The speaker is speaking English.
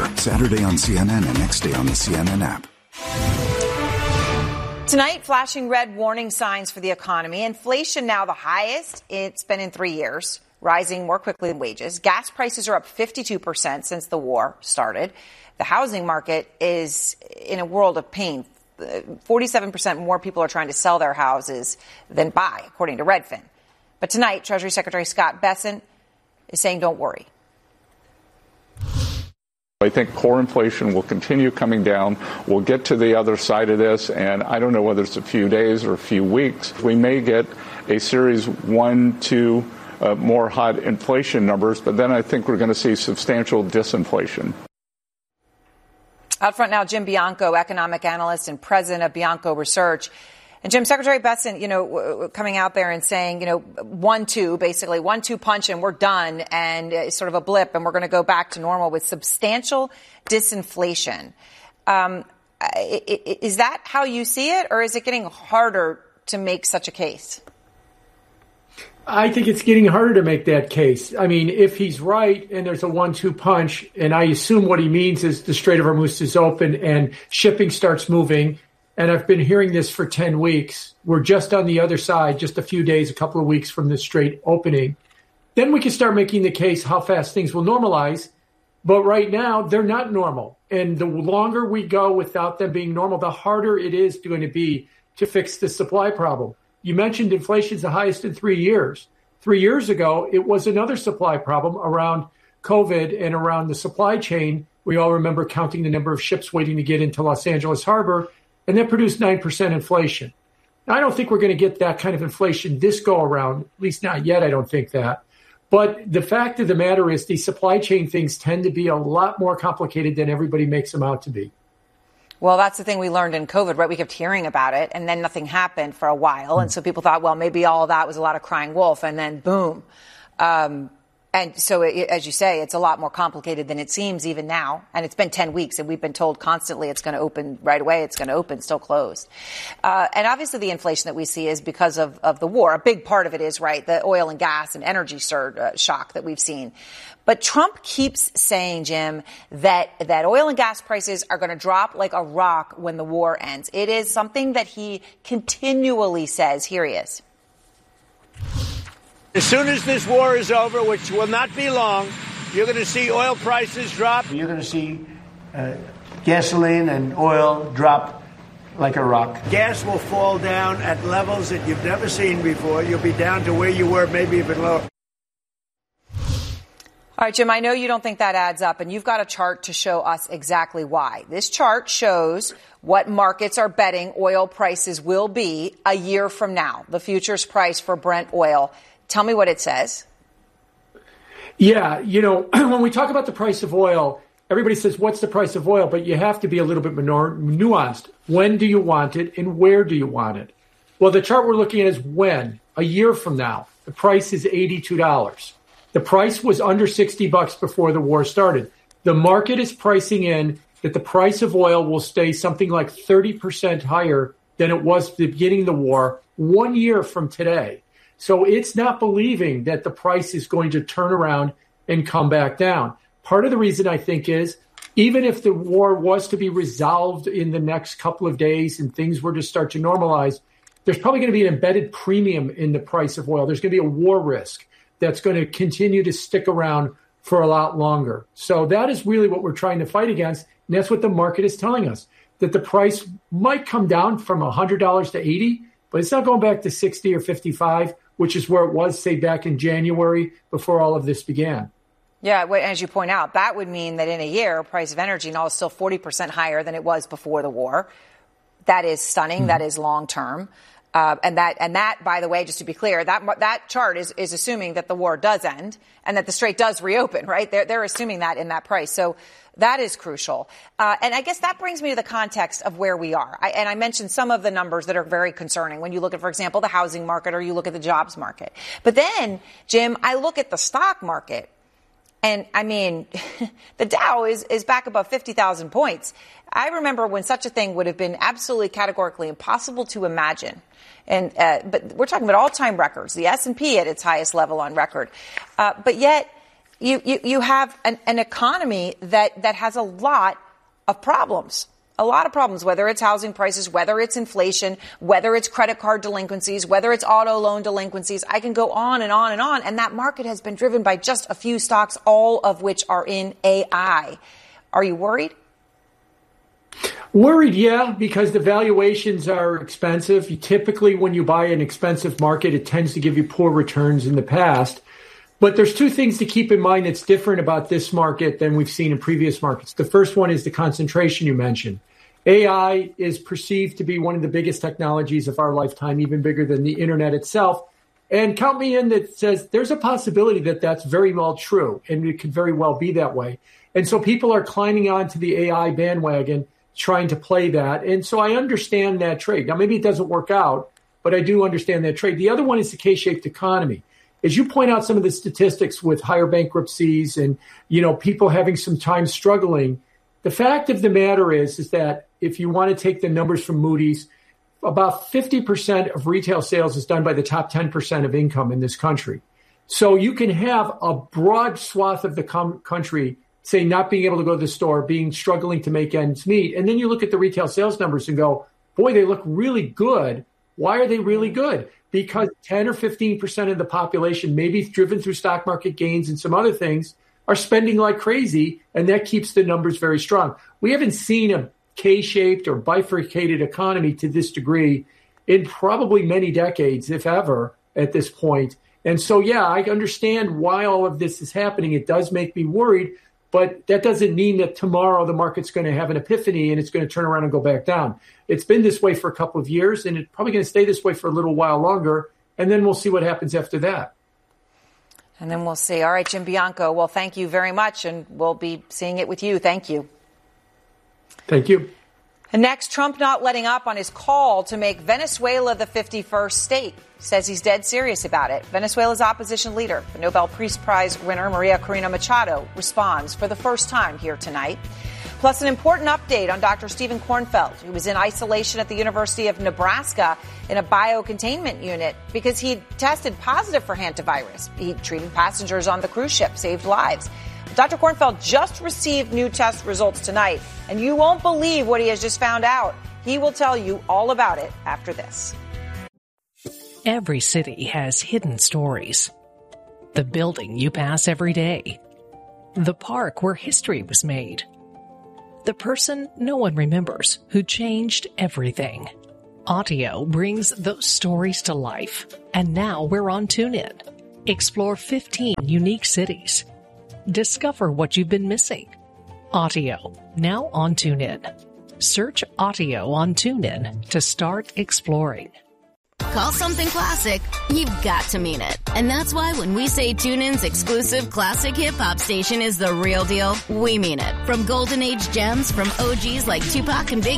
Saturday on CNN and next day on the CNN app. Tonight, flashing red warning signs for the economy. Inflation now the highest it's been in 3 years, rising more quickly than wages. Gas prices are up 52% since the war started. The housing market is in a world of pain. 47% more people are trying to sell their houses than buy, according to Redfin. But tonight, Treasury Secretary Scott Bessent is saying don't worry. I think core inflation will continue coming down. We'll get to the other side of this, and I don't know whether it's a few days or a few weeks. We may get a series 1, 2 more hot inflation numbers, but then I think we're going to see substantial disinflation. Out front now, Jim Bianco, economic analyst and president of Bianco Research. And Jim, Secretary Bessent, coming out there and saying, 1-2, basically 1-2 punch and we're done, and it's sort of a blip and we're going to go back to normal with substantial disinflation. Is that how you see it, or is it getting harder to make such a case? I think it's getting harder to make that case. I mean, if he's right and there's a 1-2 punch, and I assume what he means is the Strait of Hormuz is open and shipping starts moving, and I've been hearing this for 10 weeks. We're just on the other side, just a few days, a couple of weeks from the Strait opening. Then we can start making the case how fast things will normalize. But right now, they're not normal. And the longer we go without them being normal, the harder it is going to be to fix the supply problem. You mentioned inflation is the highest in 3 years. 3 years ago, it was another supply problem around COVID and around the supply chain. We all remember counting the number of ships waiting to get into Los Angeles Harbor, and that produced 9% inflation. Now, I don't think we're going to get that kind of inflation this go around, at least not yet. I don't think that. But the fact of the matter is these supply chain things tend to be a lot more complicated than everybody makes them out to be. Well, that's the thing we learned in COVID, right? We kept hearing about it, and then nothing happened for a while. And so people thought, well, maybe all of that was a lot of crying wolf, and then boom. And so, as you say, it's a lot more complicated than it seems even now. And it's been 10 weeks, and we've been told constantly it's going to open right away. It's going to open, still closed. And obviously the inflation that we see is because of the war. A big part of it is, right, the oil and gas and energy shock that we've seen. But Trump keeps saying, Jim, that oil and gas prices are going to drop like a rock when the war ends. It is something that he continually says. Here he is. As soon as this war is over, which will not be long, you're going to see oil prices drop. You're going to see gasoline and oil drop like a rock. Gas will fall down at levels that you've never seen before. You'll be down to where you were, maybe even lower. All right, Jim, I know you don't think that adds up, and you've got a chart to show us exactly why. This chart shows what markets are betting oil prices will be a year from now, the futures price for Brent oil. Tell me what it says. Yeah, when we talk about the price of oil, everybody says, what's the price of oil? But you have to be a little bit more nuanced. When do you want it and where do you want it? Well, the chart we're looking at is when. A year from now, the price is $82. The price was under $60 before the war started. The market is pricing in that the price of oil will stay something like 30% higher than it was at the beginning of the war 1 year from today. So it's not believing that the price is going to turn around and come back down. Part of the reason, I think, is even if the war was to be resolved in the next couple of days and things were to start to normalize, there's probably going to be an embedded premium in the price of oil. There's going to be a war risk that's going to continue to stick around for a lot longer. So that is really what we're trying to fight against. And that's what the market is telling us, that the price might come down from $100 to $80, but it's not going back to 60 or 55, which is where it was, say, back in January before all of this began. Yeah, as you point out, that would mean that in a year, price of energy now is still 40% higher than it was before the war. That is stunning. Mm-hmm. That is long term. And that, by the way, just to be clear, that chart is assuming that the war does end and that the Strait does reopen, right? They're assuming that in that price. So that is crucial. And I guess that brings me to the context of where we are. I mentioned some of the numbers that are very concerning when you look at, for example, the housing market or you look at the jobs market. But then, Jim, I look at the stock market. And I mean, the Dow is back above 50,000 points. I remember when such a thing would have been absolutely categorically impossible to imagine. And but we're talking about all-time records, the S&P at its highest level on record. But yet, you have an economy that has a lot of problems. A lot of problems, whether it's housing prices, whether it's inflation, whether it's credit card delinquencies, whether it's auto loan delinquencies. I can go on and on and on. And that market has been driven by just a few stocks, all of which are in AI. Are you worried? Worried, yeah, because the valuations are expensive. Typically, when you buy an expensive market, it tends to give you poor returns in the past. But there's two things to keep in mind that's different about this market than we've seen in previous markets. The first one is the concentration you mentioned. AI is perceived to be one of the biggest technologies of our lifetime, even bigger than the internet itself. And count me in that says there's a possibility that that's very well true, and it could very well be that way. And so people are climbing onto the AI bandwagon, trying to play that. And so I understand that trade. Now, maybe it doesn't work out, but I do understand that trade. The other one is the K-shaped economy. As you point out some of the statistics with higher bankruptcies and, people having some time struggling, the fact of the matter is that if you want to take the numbers from Moody's, about 50% of retail sales is done by the top 10% of income in this country. So you can have a broad swath of the country, say, not being able to go to the store, struggling to make ends meet. And then you look at the retail sales numbers and go, boy, they look really good. Why are they really good? Because 10 or 15% of the population, maybe driven through stock market gains and some other things, are spending like crazy, and that keeps the numbers very strong. We haven't seen a K-shaped or bifurcated economy to this degree in probably many decades, if ever, at this point. And so, yeah, I understand why all of this is happening. It does make me worried, but that doesn't mean that tomorrow the market's going to have an epiphany and it's going to turn around and go back down. It's been this way for a couple of years, and it's probably going to stay this way for a little while longer, and then we'll see what happens after that. And then we'll see. All right, Jim Bianco, well, thank you very much, and we'll be seeing it with you. Thank you. Thank you. And next, Trump not letting up on his call to make Venezuela the 51st state. He says he's dead serious about it. Venezuela's opposition leader, the Nobel Peace Prize winner Maria Corina Machado, responds for the first time here tonight. Plus, an important update on Dr. Stephen Kornfeld, who was in isolation at the University of Nebraska in a biocontainment unit because he tested positive for hantavirus. He treated passengers on the cruise ship, saved lives. Dr. Kornfeld just received new test results tonight, and you won't believe what he has just found out. He will tell you all about it after this. Every city has hidden stories. The building you pass every day. The park where history was made. The person no one remembers who changed everything. Audio brings those stories to life. And now we're on TuneIn. Explore 15 unique cities. Discover what you've been missing. Audio, now on TuneIn. Search Audio on TuneIn to start exploring. Call something classic, you've got to mean it. And that's why when we say TuneIn's exclusive classic hip-hop station is the real deal, we mean it. From Golden Age gems from OGs like Tupac and Biggie